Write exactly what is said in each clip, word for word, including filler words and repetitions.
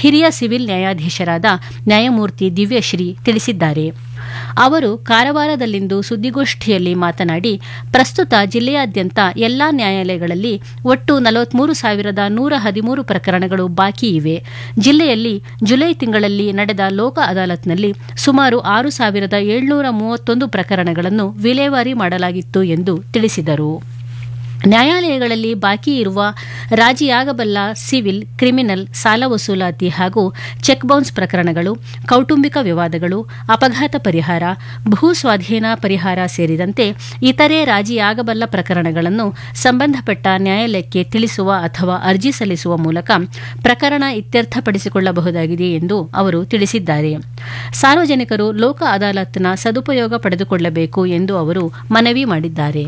ಹಿರಿಯ ಸಿವಿಲ್ ನ್ಯಾಯಾಧೀಶರಾದ ನ್ಯಾಯಮೂರ್ತಿ ದಿವ್ಯಶ್ರೀ ತಿಳಿಸಿದ್ದಾರೆ. ಅವರು ಕಾರವಾರದಲ್ಲಿಂದು ಸುದ್ದಿಗೋಷ್ಠಿಯಲ್ಲಿ ಮಾತನಾಡಿ, ಪ್ರಸ್ತುತ ಜಿಲ್ಲೆಯಾದ್ಯಂತ ಎಲ್ಲಾ ನ್ಯಾಯಾಲಯಗಳಲ್ಲಿ ಒಟ್ಟು ನಲವತ್ಮೂರು ಸಾವಿರದ ನೂರ ಹದಿಮೂರು ಪ್ರಕರಣಗಳು ಬಾಕಿ ಇವೆ. ಜಿಲ್ಲೆಯಲ್ಲಿ ಜುಲೈ ತಿಂಗಳಲ್ಲಿ ನಡೆದ ಲೋಕ ಅದಾಲತ್ನಲ್ಲಿ ಸುಮಾರು ಆರು ಸಾವಿರದ ಏಳ್ನೂರ ಮೂವತ್ತೊಂದು ಪ್ರಕರಣಗಳನ್ನು ವಿಲೇವಾರಿ ಮಾಡಲಾಗಿತ್ತು ಎಂದು ತಿಳಿಸಿದರು. ನ್ಯಾಯಾಲಯಗಳಲ್ಲಿ ಬಾಕಿ ಇರುವ ರಾಜಿಯಾಗಬಲ್ಲ ಸಿವಿಲ್, ಕ್ರಿಮಿನಲ್, ಸಾಲ ವಸೂಲಾತಿ ಹಾಗೂ ಚೆಕ್ ಬೌನ್ಸ್ ಪ್ರಕರಣಗಳು, ಕೌಟುಂಬಿಕ ವಿವಾದಗಳು, ಅಪಘಾತ ಪರಿಹಾರ, ಭೂ ಸ್ವಾಧೀನ ಪರಿಹಾರ ಸೇರಿದಂತೆ ಇತರೆ ರಾಜಿಯಾಗಬಲ್ಲ ಪ್ರಕರಣಗಳನ್ನು ಸಂಬಂಧಪಟ್ಟ ನ್ಯಾಯಾಲಯಕ್ಕೆ ತಿಳಿಸುವ ಅಥವಾ ಅರ್ಜಿ ಸಲ್ಲಿಸುವ ಮೂಲಕ ಪ್ರಕರಣ ಇತ್ಯರ್ಥಪಡಿಸಿಕೊಳ್ಳಬಹುದಾಗಿದೆ ಎಂದು ಅವರು ತಿಳಿಸಿದ್ದಾರೆ. ಸಾರ್ವಜನಿಕರು ಲೋಕ ಅದಾಲತ್ನ ಸದುಪಯೋಗ ಪಡೆದುಕೊಳ್ಳಬೇಕು ಎಂದು ಅವರು ಮನವಿ ಮಾಡಿದ್ದಾರೆ.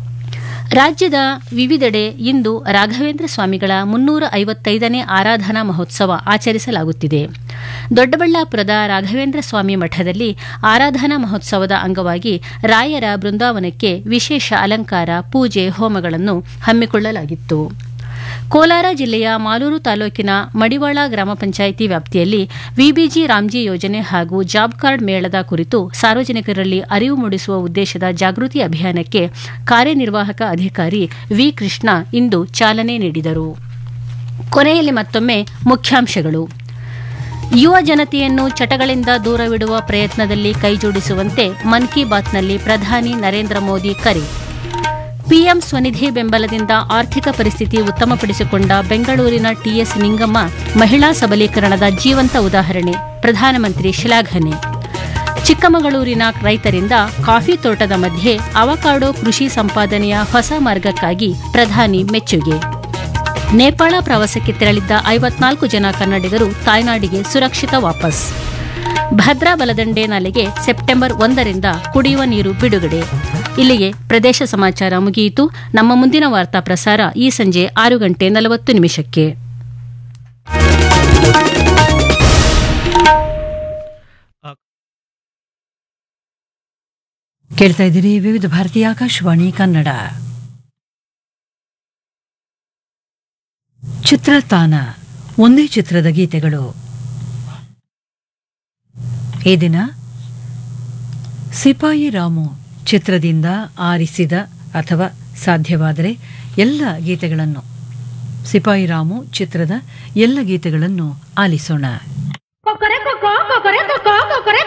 ರಾಜ್ಯದ ವಿವಿಧೆಡೆ ಇಂದು ರಾಘವೇಂದ್ರ ಸ್ವಾಮಿಗಳ ಮುನ್ನೂರ ಐವತ್ತೈದನೇ ಆರಾಧನಾ ಮಹೋತ್ಸವ ಆಚರಿಸಲಾಗುತ್ತಿದೆ. ದೊಡ್ಡಬಳ್ಳಾಪುರದ ರಾಘವೇಂದ್ರ ಸ್ವಾಮಿ ಮಠದಲ್ಲಿ ಆರಾಧನಾ ಮಹೋತ್ಸವದ ಅಂಗವಾಗಿ ರಾಯರ ಬೃಂದಾವನಕ್ಕೆ ವಿಶೇಷ ಅಲಂಕಾರ, ಪೂಜೆ, ಹೋಮಗಳನ್ನು ಹಮ್ಮಿಕೊಳ್ಳಲಾಗಿತ್ತು. ಕೋಲಾರ ಜಿಲ್ಲೆಯ ಮಾಲೂರು ತಾಲೂಕಿನ ಮಡಿವಾಳ ಗ್ರಾಮ ಪಂಚಾಯಿತಿ ವ್ಯಾಪ್ತಿಯಲ್ಲಿ ವಿಬಿಜಿ ರಾಮ್ಜಿ ಯೋಜನೆ ಹಾಗೂ ಜಾಬ್ ಕಾರ್ಡ್ ಮೇಳದ ಕುರಿತು ಸಾರ್ವಜನಿಕರಲ್ಲಿ ಅರಿವು ಮೂಡಿಸುವ ಉದ್ದೇಶದ ಜಾಗೃತಿ ಅಭಿಯಾನಕ್ಕೆ ಕಾರ್ಯನಿರ್ವಾಹಕ ಅಧಿಕಾರಿ ವಿ ಕೃಷ್ಣ ಇಂದು ಚಾಲನೆ ನೀಡಿದರು. ಕೊನೆಯಲ್ಲಿ ಮತ್ತೊಮ್ಮೆ ಮುಖ್ಯಾಂಶಗಳು. ಯುವ ಜನತೆಯನ್ನು ಚಟಗಳಿಂದ ದೂರವಿಡುವ ಪ್ರಯತ್ನದಲ್ಲಿ ಕೈಜೋಡಿಸುವಂತೆ ಮನ್ ಕಿ ಬಾತ್ನಲ್ಲಿ ಪ್ರಧಾನಿ ನರೇಂದ್ರ ಮೋದಿ ಕರೆ. ಪಿಎಂ ಸ್ವನಿಧಿ ಬೆಂಬಲದಿಂದ ಆರ್ಥಿಕ ಪರಿಸ್ಥಿತಿ ಉತ್ತಮಪಡಿಸಿಕೊಂಡ ಬೆಂಗಳೂರಿನ ಟಿಎಸ್ ನಿಂಗಮ್ಮ ಮಹಿಳಾ ಸಬಲೀಕರಣದ ಜೀವಂತ ಉದಾಹರಣೆ, ಪ್ರಧಾನಮಂತ್ರಿ ಶ್ಲಾಘನೆ. ಚಿಕ್ಕಮಗಳೂರಿನ ರೈತರಿಂದ ಕಾಫಿ ತೋಟದ ಮಧ್ಯೆ ಅವಕಾಡೋ ಕೃಷಿ ಸಂಪಾದನೆಯ ಹೊಸ ಮಾರ್ಗಕ್ಕಾಗಿ ಪ್ರಧಾನಿ ಮೆಚ್ಚುಗೆ. ನೇಪಾಳ ಪ್ರವಾಸಕ್ಕೆ ತೆರಳಿದ್ದ ಐವತ್ನಾಲ್ಕು ಜನ ಕನ್ನಡಿಗರು ತಾಯ್ನಾಡಿಗೆ ಸುರಕ್ಷಿತ ವಾಪಸ್. ಭದ್ರಾ ಬಲದಂಡೆ ನಾಲೆಗೆ ಸೆಪ್ಟೆಂಬರ್ ಒಂದರಿಂದ ಕುಡಿಯುವ ನೀರು ಬಿಡುಗಡೆ. ಇಲ್ಲಿಗೆ ಪ್ರದೇಶ ಸಮಾಚಾರ ಮುಗಿಯಿತು. ನಮ್ಮ ಮುಂದಿನ ವಾರ್ತಾ ಪ್ರಸಾರ ಈ ಸಂಜೆ ಆರು ಗಂಟೆ ನಲವತ್ತು ನಿಮಿಷಕ್ಕೆ. ಕೇಳ್ತಾ ಇದ್ದೀರಿ ವಿವಿಧ ಭಾರತೀಯ ಆಕಾಶವಾಣಿ ಕನ್ನಡ. ಚಿತ್ರತಾನ, ಒಂದೇ ಚಿತ್ರದ ಗೀತೆಗಳು. ಈ ದಿನ ಸಿಪಾಯಿ ರಾಮು ಚಿತ್ರದಿಂದ ಆರಿಸಿದ ಅಥವಾ ಸಾಧ್ಯವಾದರೆ ಎಲ್ಲ ಗೀತೆಗಳನ್ನು, ಸಿಪಾಯಿ ರಾಮು ಚಿತ್ರದ ಎಲ್ಲ ಗೀತೆಗಳನ್ನು ಆಲಿಸೋಣ.